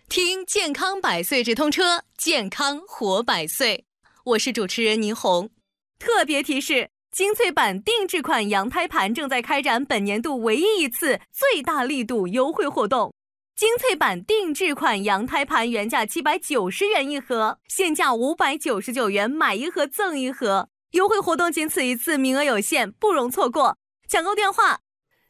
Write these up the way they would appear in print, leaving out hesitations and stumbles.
听健康百岁直通车，健康活百岁。我是主持人倪虹。特别提示：精粹版定制款羊胎盘正在开展本年度唯一一次最大力度优惠活动。精粹版定制款羊胎盘原价790元一盒，现价599元，买一盒赠一盒。优惠活动仅此一次，名额有限，不容错过。抢购电话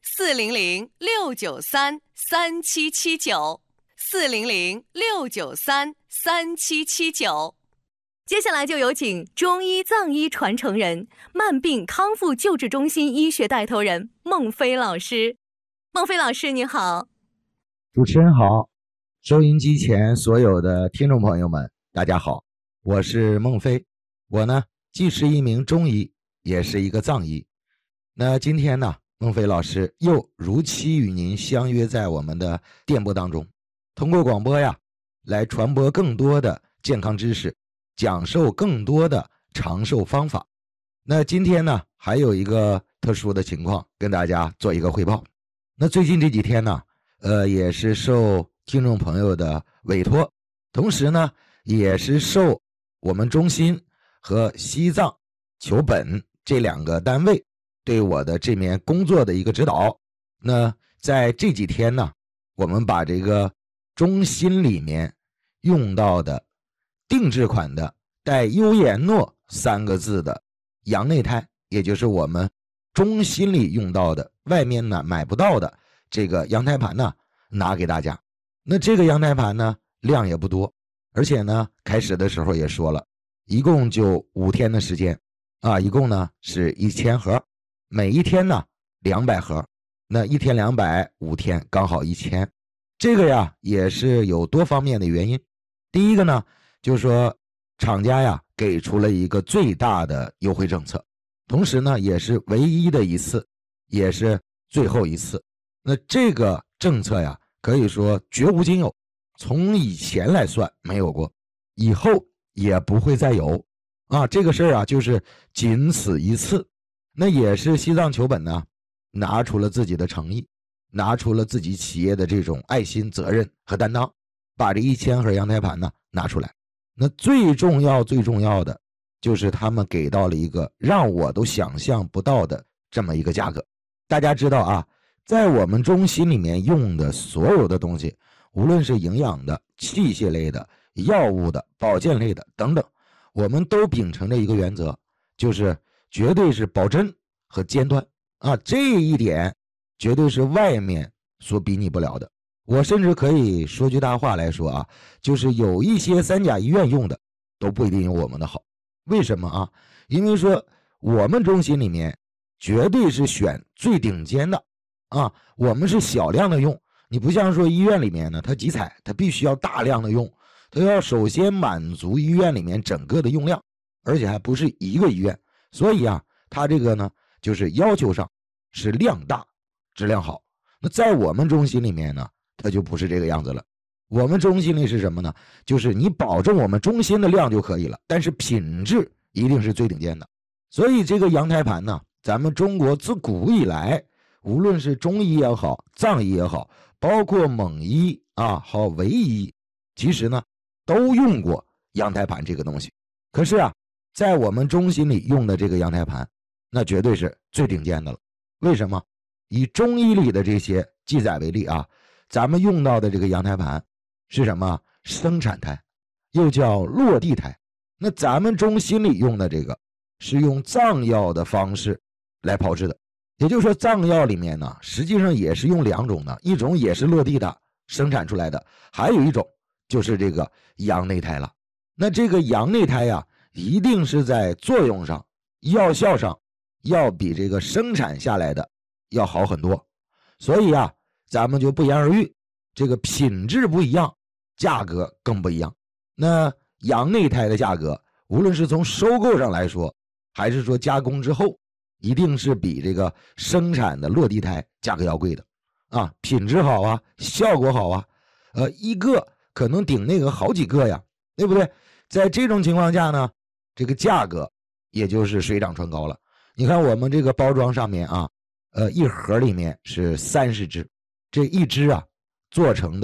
400-693-3779，400-693-3779。接下来就有请中医藏医传承人、慢病康复救治中心医学带头人孟飞老师。孟飞老师你好。 主持人好，收音机前所有的听众朋友们大家好，我是孟飞。我呢既是一名中医，也是一个藏医。那今天呢，孟飞老师又如期与您相约在我们的电波当中，通过广播呀来传播更多的健康知识，讲授更多的长寿方法。那今天呢还有一个特殊的情况跟大家做一个汇报。那最近这几天呢也是受听众朋友的委托，同时呢也是受我们中心和西藏求本这两个单位对我的这面工作的一个指导。那在这几天呢，我们把这个中心里面用到的定制款的带优颜诺3个字的羊内胎，也就是我们中心里用到的外面呢买不到的这个羊胎盘呢拿给大家。那这个羊胎盘呢量也不多，而且呢开始的时候也说了，一共就5天的时间啊，一共呢是1000盒，每一天呢200盒，那1天200，5天刚好1000。这个呀也是有多方面的原因。第一个呢就是说厂家呀给出了一个最大的优惠政策，同时呢也是唯一的一次，也是最后一次。那这个政策呀可以说绝无仅有，从以前来算没有过，以后也不会再有啊。这个事儿啊就是仅此一次。那也是西藏求本呢拿出了自己的诚意，拿出了自己企业的这种爱心、责任和担当，把这1000盒羊胎盘呢拿出来。那最重要的就是他们给到了一个让我都想象不到的这么一个价格。大家知道啊，在我们中心里面用的所有的东西，无论是营养的、器械类的、药物的、保健类的等等，我们都秉承着一个原则，就是绝对是保真和尖端啊，这一点绝对是外面所比拟不了的。我甚至可以说句大话来说啊，就是有一些3甲医院用的都不一定有我们的好。为什么啊？因为说我们中心里面绝对是选最顶尖的啊，我们是小量的用。你不像说医院里面呢，它集采，它必须要大量的用，它要首先满足医院里面整个的用量，而且还不是一个医院。所以啊，它这个呢就是要求上是量大质量好。那在我们中心里面呢，它就不是这个样子了。我们中心里是什么呢？就是你保证我们中心的量就可以了，但是品质一定是最顶尖的。所以这个羊胎盘呢，咱们中国自古以来，无论是中医也好，藏医也好，包括蒙医啊，还有维医，其实呢都用过羊胎盘这个东西。可是啊，在我们中心里用的这个羊胎盘，那绝对是最顶尖的了。为什么？以中医里的这些记载为例啊，咱们用到的这个羊胎盘是什么？生产胎，又叫落地胎。那咱们中心里用的这个是用藏药的方式来炮制的，也就是说藏药里面呢实际上也是用2种的，一种也是落地的生产出来的，还有一种就是这个羊内胎了。那这个羊内胎呀，一定是在作用上、药效上要比这个生产下来的要好很多。所以啊，咱们就不言而喻，这个品质不一样，价格更不一样。那羊内胎的价格，无论是从收购上来说，还是说加工之后，一定是比这个生产的落地胎价格要贵的啊，品质好啊，效果好啊，一个可能顶那个好几个呀，对不对？在这种情况下呢，这个价格也就是水涨船高了。你看我们这个包装上面啊，一盒里面是30支，这一支啊做成的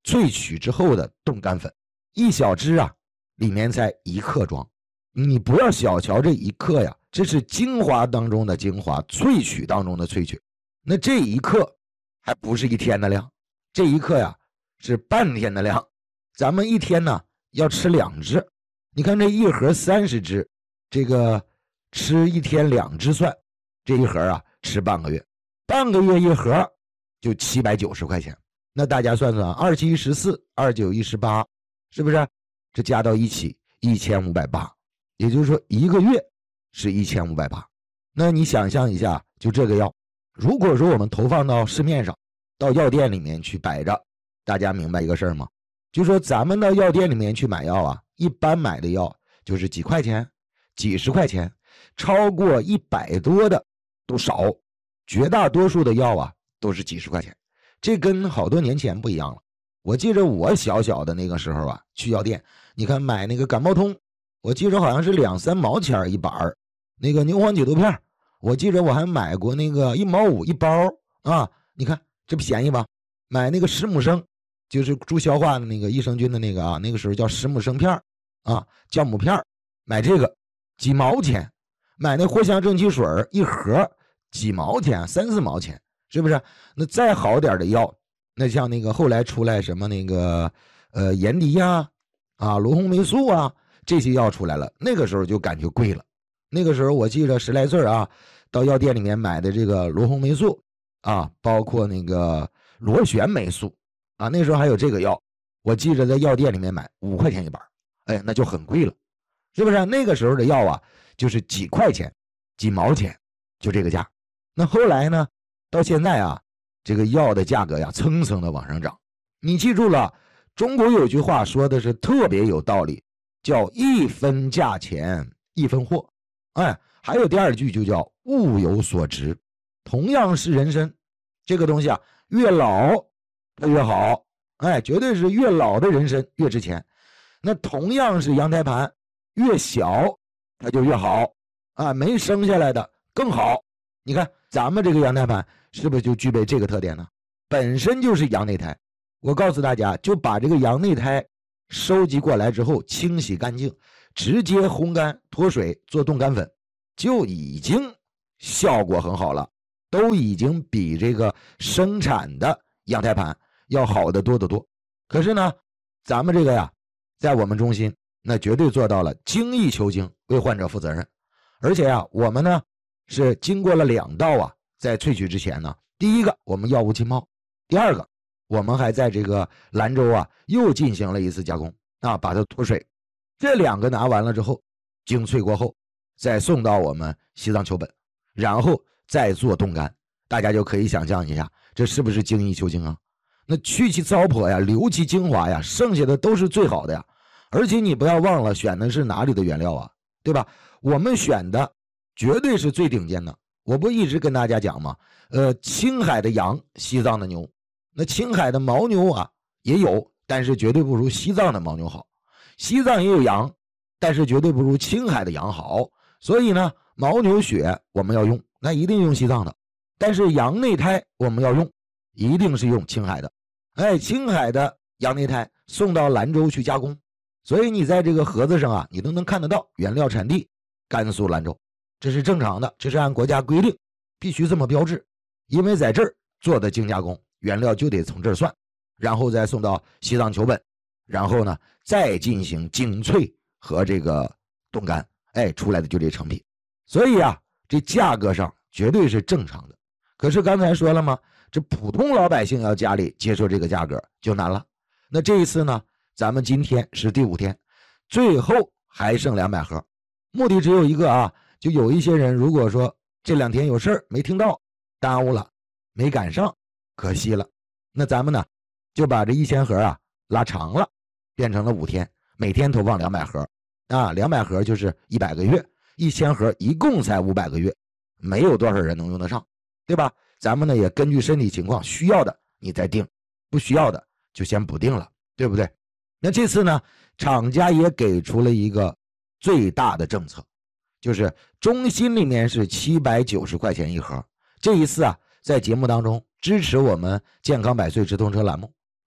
萃取之后的冻干粉，1小支啊，里面才1克装。你不要小瞧这1克呀，这是精华当中的精华，萃取当中的萃取。那这1克还不是1天的量，这1克呀是半天的量。咱们1天呢要吃2支，你看这1盒30支，这个吃1天2支算，这1盒啊吃半个月，半个月1盒就790块钱。那大家算算，27、14、29、18，是不是？这加到一起1580，也就是说1个月是1580。那你想象一下，就这个药，如果说我们投放到市面上，到药店里面去摆着，大家明白一个事儿吗？就说咱们到药店里面去买药啊，一般买的药就是几块钱、几十块钱，超过100多的都少，绝大多数的药啊都是几十块钱。这跟好多年前不一样了。我记着我小小的那个时候啊，去药店，你看买那个感冒通，我记着好像是2、3毛钱一板儿。那个牛黄解毒片，我记着我还买过那个1毛5一包啊。你看这便宜吧？买那个10母生，就是助消化的那个益生菌的那个啊，那个时候叫10母生片啊，酵母片，买这个几毛钱。买那藿香正气水一盒几毛钱，3、4毛钱。是不是？那再好点的药，那像那个后来出来什么那个盐迪呀、罗红霉素啊，这些药出来了，那个时候就感觉贵了。那个时候我记着10来岁啊，到药店里面买的这个罗红霉素啊，包括那个螺旋霉素啊，那时候还有这个药，我记着在药店里面买5块钱一板，哎，那就很贵了，是不是？那个时候的药啊，就是几块钱、几毛钱，就这个价。那后来呢？到现在啊，这个药的价格呀蹭蹭的往上涨。你记住了，中国有句话说的是特别有道理，叫1分价钱1分货。哎，还有第2句就叫物有所值。同样是人参，这个东西啊，越老它越好，哎，绝对是越老的人参越值钱。那同样是羊胎盘，越小它就越好啊，没生下来的更好。你看咱们这个羊胎盘是不是就具备这个特点呢？本身就是羊内胎，我告诉大家，就把这个羊内胎收集过来之后清洗干净，直接烘干脱水做冻干粉，就已经效果很好了，都已经比这个生产的羊胎盘要好得多得多。可是呢，咱们这个呀，在我们中心那绝对做到了精益求精，为患者负责任。而且啊，我们呢是经过了2道啊，在萃取之前呢，第一个我们药物浸泡，第2个我们还在这个兰州啊又进行了1次加工啊，把它脱水。这2个拿完了之后，精粹过后，再送到我们西藏球本，然后再做冻干。大家就可以想象一下，这是不是精益求精啊？那去其糟粕呀，留其精华呀，剩下的都是最好的呀。而且你不要忘了选的是哪里的原料啊，对吧？我们选的绝对是最顶尖的。我不一直跟大家讲吗？青海的羊，西藏的牛。那青海的牦牛啊也有，但是绝对不如西藏的牦牛好。西藏也有羊，但是绝对不如青海的羊好。所以呢，牦牛血我们要用，那一定用西藏的。但是羊内胎我们要用，一定是用青海的。哎，青海的羊内胎送到兰州去加工，所以你在这个盒子上啊，你都能看得到原料产地甘肃兰州，这是正常的，这是按国家规定必须这么标志，因为在这儿做的精加工，原料就得从这儿算，然后再送到西藏球本，然后呢再进行精粹和这个冻干，哎，出来的就这成品。所以啊，这价格上绝对是正常的。可是刚才说了吗？这普通老百姓要家里接受这个价格就难了。那这一次呢，咱们今天是第5天，最后还剩200盒，目的只有一个啊，就有一些人如果说这2天有事儿没听到，耽误了，没赶上，可惜了。那咱们呢就把这1000盒啊拉长了，变成了5天，每天投放200盒啊，200盒就是100个月，1000盒一共才500个月，没有多少人能用得上，对吧？咱们呢也根据身体情况，需要的你再定，不需要的就先不定了，对不对？那这次呢，厂家也给出了一个最大的政策，就是中心里面是790块钱一盒。这一次啊，在节目当中支持我们健康百岁直通车栏目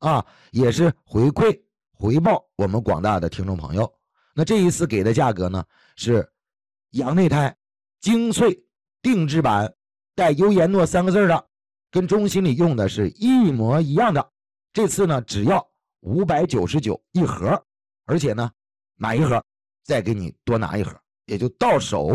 也是回报我们广大的听众朋友。那这一次给的价格呢是羊内胎精粹定制版带优颜诺3个字的，跟中心里用的是一模一样的。这次呢只要599一盒，而且呢买一盒再给你多拿一盒，也就到手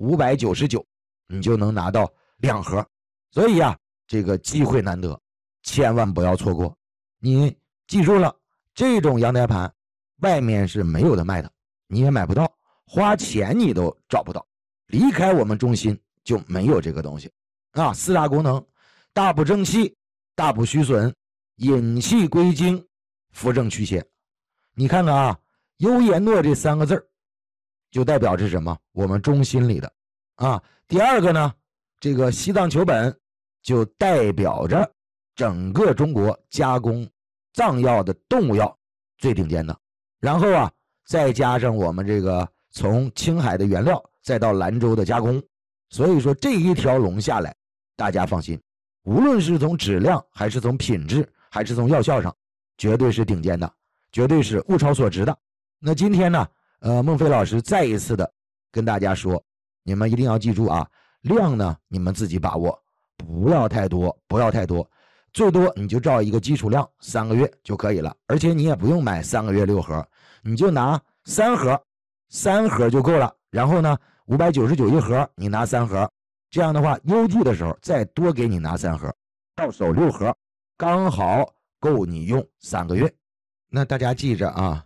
599，你就能拿到2盒。所以这个机会难得，千万不要错过。你记住了，这种羊胎盘外面是没有的卖的，你也买不到，花钱你都找不到，离开我们中心就没有这个东西4大功能：大补正气，大补虚损，引气归经，扶正祛邪。你看看优颜诺这3个字就代表着什么？我们中心里的第二个呢，这个西藏球本就代表着整个中国加工藏药的动物药最顶尖的。然后再加上我们这个从青海的原料再到兰州的加工，所以说这一条龙下来，大家放心，无论是从质量还是从品质还是从药效上，绝对是顶尖的，绝对是物超所值的。那今天呢孟非老师再一次的跟大家说，你们一定要记住量呢你们自己把握，不要太多，最多你就照一个基础量3个月就可以了。而且你也不用买3个月6盒，你就拿3盒就够了。然后呢599一盒，你拿3盒，这样的话邮寄的时候再多给你拿3盒，到手6盒，刚好够你用3个月。那大家记着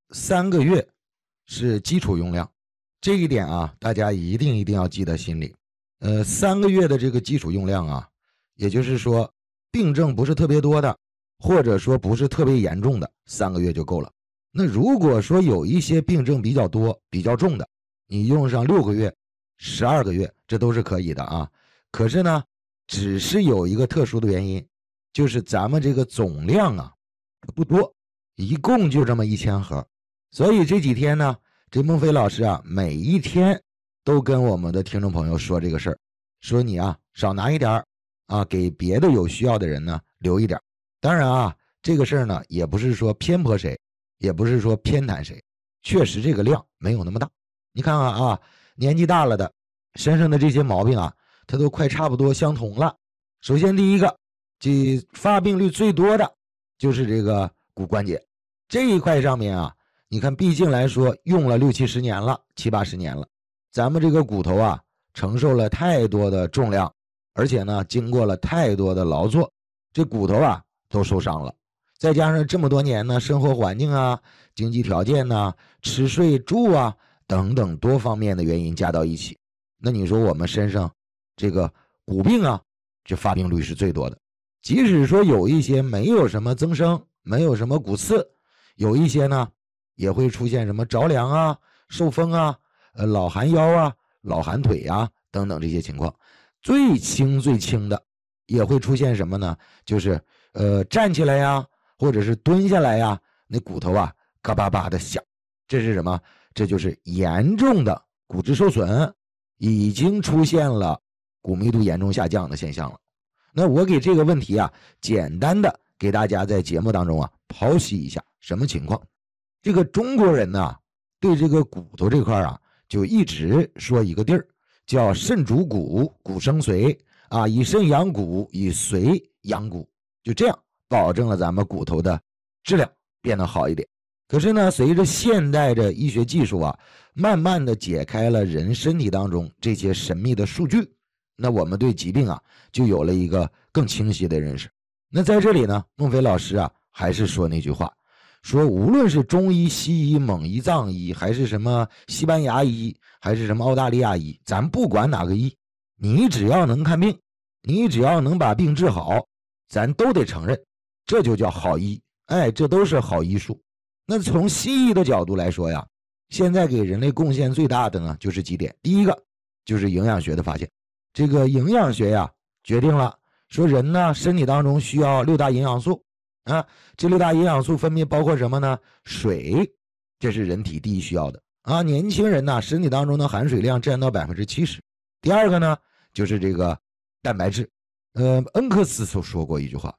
3个月是基础用量，这一点大家一定要记得心里。3个月的这个基础用量也就是说病症不是特别多的，或者说不是特别严重的，3个月就够了。那如果说有一些病症比较多比较重的，你用上6个月12个月这都是可以的可是呢只是有一个特殊的原因，就是咱们这个总量不多，一共就这么1000盒。所以这几天呢，这孟非老师每一天都跟我们的听众朋友说这个事儿，说你少拿一点给别的有需要的人呢留一点。当然这个事儿呢也不是说偏颇谁，也不是说偏袒谁，确实这个量没有那么大。你看看年纪大了的身上的这些毛病它都快差不多相同了。首先第一个，这发病率最多的就是这个骨关节这一块上面你看毕竟来说用了60-70年了，70、80年了，咱们这个骨头承受了太多的重量，而且呢经过了太多的劳作，这骨头都受伤了。再加上这么多年呢生活环境经济条件吃睡住等等多方面的原因加到一起，那你说我们身上这个骨病这发病率是最多的。即使说有一些没有什么增生，没有什么骨刺，有一些呢也会出现什么着凉受风老寒腰老寒腿等等这些情况。最轻的也会出现什么呢？就是站起来或者是蹲下来那骨头嘎巴巴的响。这是什么？这就是严重的骨质受损，已经出现了骨密度严重下降的现象了。那我给这个问题简单的给大家在节目当中剖析一下什么情况。这个中国人呢对这个骨头这块就一直说一个地儿叫肾主骨，骨生髓以肾养骨，以髓养骨，就这样保证了咱们骨头的质量变得好一点。可是呢随着现代的医学技术慢慢的解开了人身体当中这些神秘的数据，那我们对疾病就有了一个更清晰的认识。那在这里呢孟非老师还是说那句话，说无论是中医西医蒙医藏医，还是什么西班牙医，还是什么澳大利亚医，咱不管哪个医，你只要能看病，你只要能把病治好，咱都得承认这就叫好医。这都是好医术。那从西医的角度来说现在给人类贡献最大的呢就是几点。第一个就是营养学的发现，这个营养学决定了说人呢身体当中需要6大营养素这6大营养素分别包括什么呢？水，这是人体第一需要的年轻人呢身体当中的含水量占到 70%。 第二个呢就是这个蛋白质。恩克斯说过一句话，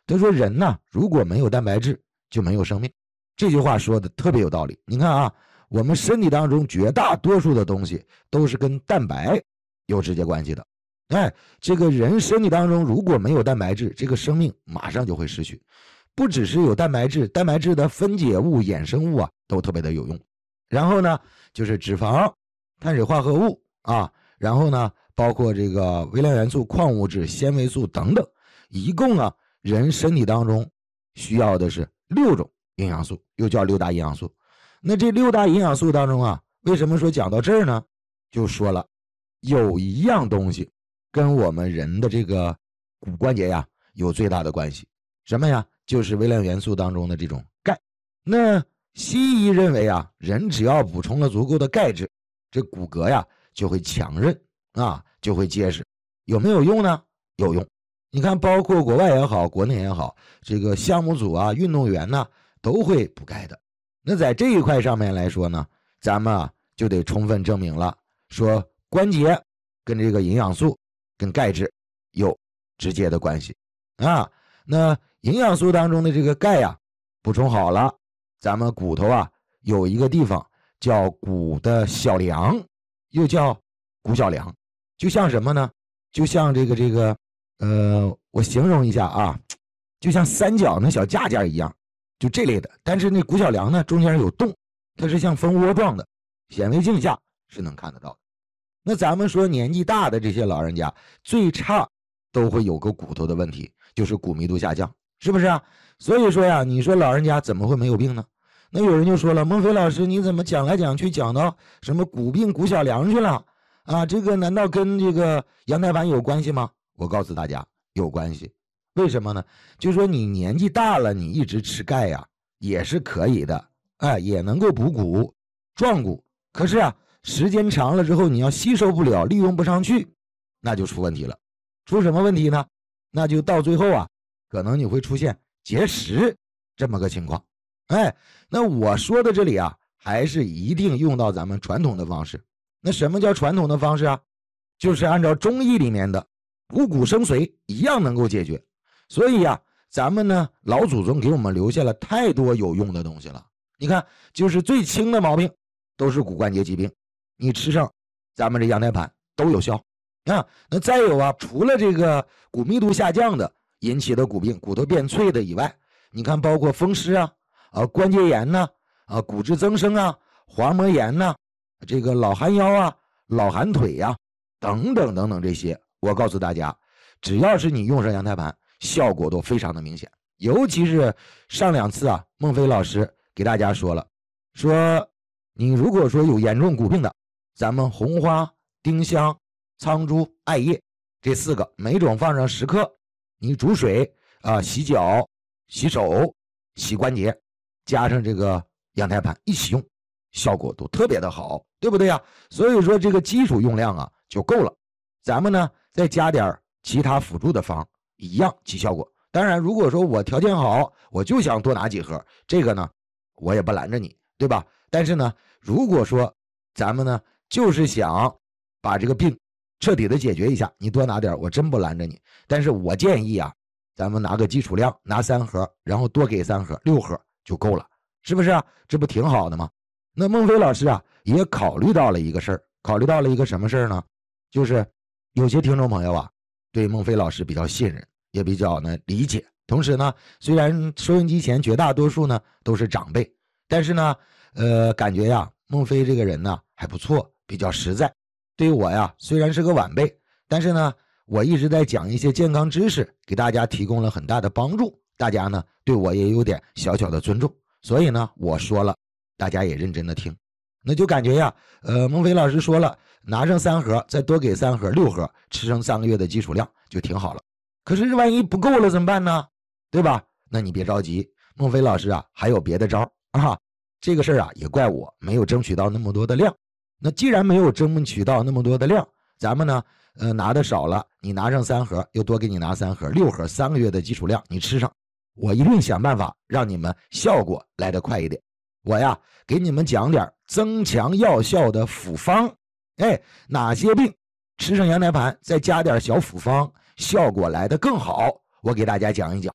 他说人呢，如果没有蛋白质就没有生命。这句话说的特别有道理。你看啊，我们身体当中绝大多数的东西都是跟蛋白有直接关系的。这个人身体当中如果没有蛋白质，这个生命马上就会失去。不只是有蛋白质，蛋白质的分解物、衍生物啊，都特别的有用。然后呢，就是脂肪、碳水化合物啊，然后呢，包括这个微量元素、矿物质、纤维素等等，一共啊，人身体当中需要的是6种营养素，又叫6大营养素。那这6大营养素当中啊，为什么说讲到这儿呢？就说了，有一样东西跟我们人的这个骨关节呀有最大的关系，什么呀？就是微量元素当中的这种钙。那西医认为啊，人只要补充了足够的钙质，这骨骼呀就会强韧啊，就会结实。有没有用呢？有用。你看，包括国外也好，国内也好，这个项目组啊、运动员呢都会补钙的。那在这一块上面来说呢，咱们啊就得充分证明了，说关节跟这个营养素跟钙质有直接的关系啊。那营养素当中的这个钙呀，补充好了，咱们骨头啊有一个地方叫骨的小梁，又叫骨小梁，就像什么呢？就像这个我形容一下啊，就像三角那小架架一样，就这类的。但是那骨小梁呢，中间有洞，它是像蜂窝状的，显微镜下是能看得到的。那咱们说年纪大的这些老人家，最差都会有个骨头的问题，就是骨密度下降，是不是啊？所以说呀，你说老人家怎么会没有病呢？那有人就说了，孟非老师，你怎么讲来讲去讲到什么骨病、骨小梁去了啊？这个难道跟这个羊胎盘有关系吗？我告诉大家，有关系。为什么呢？就说你年纪大了，你一直吃钙呀，也是可以的，也能够补骨、壮骨。可是啊，时间长了之后，你要吸收不了，利用不上去，那就出问题了。出什么问题呢？那就到最后啊，可能你会出现结石这么个情况。那我说的这里啊，还是一定用到咱们传统的方式。那什么叫传统的方式啊？就是按照中医里面的补骨生髓一样能够解决。所以啊，咱们呢老祖宗给我们留下了太多有用的东西了。你看，就是最轻的毛病都是骨关节疾病，你吃上咱们这羊胎盘都有效啊。那再有啊，除了这个骨密度下降的引起的骨病，骨头变脆的以外，你看包括风湿啊、关节炎呐、骨质增生啊、滑膜炎呐、这个老寒腰啊、老寒腿呀、等等等等，这些我告诉大家，只要是你用上羊胎盘，效果都非常的明显。尤其是上2次啊，孟非老师给大家说了，说你如果说有严重骨病的，咱们红花、丁香、苍术、艾叶这4个，每种放上10克，你煮水洗脚、洗手、洗关节，加上这个羊胎盘一起用，效果都特别的好，对不对呀？所以说这个基础用量啊就够了，咱们呢再加点其他辅助的方，一样起效果。当然如果说我条件好，我就想多拿几盒，这个呢我也不拦着你，对吧？但是呢，如果说咱们呢就是想把这个病彻底的解决一下，你多拿点我真不拦着你。但是我建议啊，咱们拿个基础量，拿3盒，然后多给3盒，6盒就够了，是不是啊？这不挺好的吗？那孟非老师啊也考虑到了一个事儿，考虑到了一个什么事儿呢？就是有些听众朋友啊对孟非老师比较信任，也比较呢理解。同时呢，虽然收音机前绝大多数呢都是长辈，但是呢感觉呀孟非这个人呢还不错，比较实在。对于我呀虽然是个晚辈，但是呢我一直在讲一些健康知识，给大家提供了很大的帮助，大家呢对我也有点小小的尊重，所以呢我说了，大家也认真的听。那就感觉呀孟非老师说了，拿上3盒，再多给3盒，6盒，吃上3个月的基础量就挺好了。可是万一不够了怎么办呢？对吧？那你别着急，孟非老师啊还有别的招啊。这个事儿啊也怪我没有争取到那么多的量。那既然没有争取到那么多的量，咱们呢拿的少了，你拿上3盒，又多给你拿3盒，6盒，3个月的基础量你吃上，我一定想办法让你们效果来得快一点。我呀给你们讲点增强药效的辅方，哪些病吃上羊胎盘再加点小辅方，效果来得更好，我给大家讲一讲。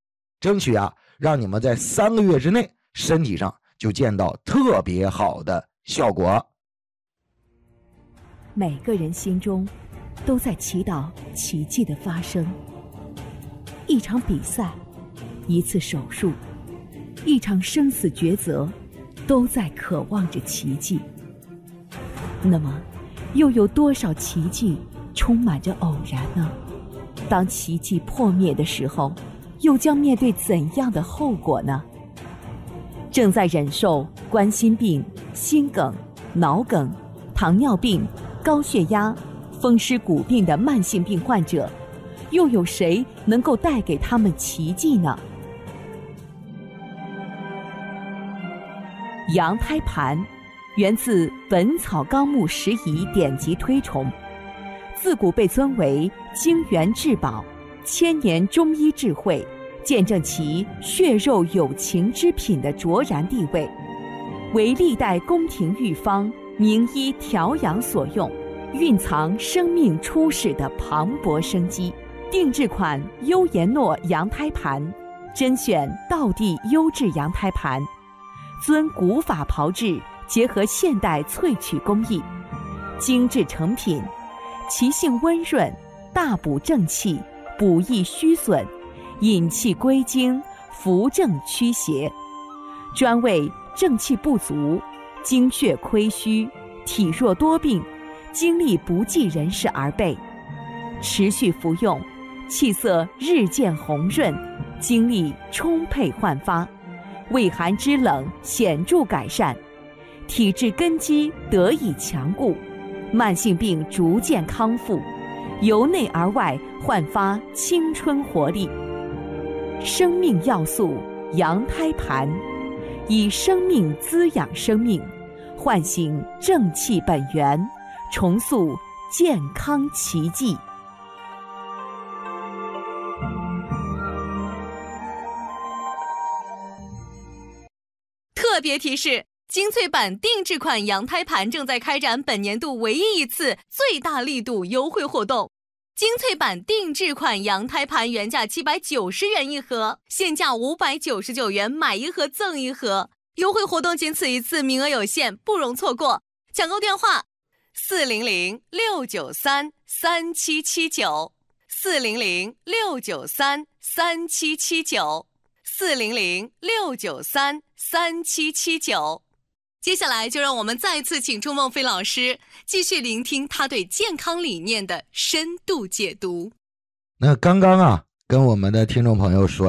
争取啊让你们在3个月之内身体上就见到特别好的效果。 每个人心中都在祈祷奇迹的发生。一场比赛，一次手术，一场生死抉择，都在渴望着奇迹。那么，又有多少奇迹充满着偶然呢？当奇迹破灭的时候，又将面对怎样的后果呢？正在忍受冠心病、心梗、脑梗、糖尿病、高血压、风湿骨病的慢性病患者，又有谁能够带给他们奇迹呢？羊胎盘源自《本草纲目拾遗》典籍推崇，自古被尊为精元至宝、千年中医智慧，见证其血肉有情之品的卓然地位，为历代宫廷御方、名医调养所用，蕴藏生命初始的磅礴生机。定制款优颜诺羊胎盘，甄选道地优质羊胎盘，遵古法炮制，结合现代萃取工艺，精致成品，其性温润，大补正气，补益虚损，引气归经，扶正驱邪，专为正气不足、精血亏虚、体弱多病、精力不济人士而备。持续服用，气色日渐红润，精力充沛焕发，胃寒肢冷显著改善，体质根基得以强固，慢性病逐渐康复，由内而外焕发青春活力。生命要素羊胎盘，以生命滋养生命，唤醒正气本源，重塑健康奇迹。 特别提示：精粹版定制款羊胎盘正在开展本年度唯一一次最大力度优惠活动。精粹版定制款羊胎盘原价790元一盒，现价599元，买一盒赠一盒。优惠活动仅此一次，名额有限，不容错过。抢购电话：400-693-3779，400-693-3779，400-693-3779。接下来就让我们再次请出孟非老师，继续聆听他对健康理念的深度解读。 那刚刚啊，跟我们的听众朋友说